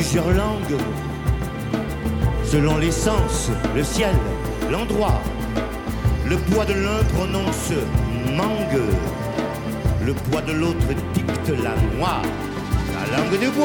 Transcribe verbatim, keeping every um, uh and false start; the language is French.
plusieurs langues, selon l'essence, le ciel, l'endroit. Le poids de l'un prononce mangue, le poids de l'autre dicte la noix, la langue de bois.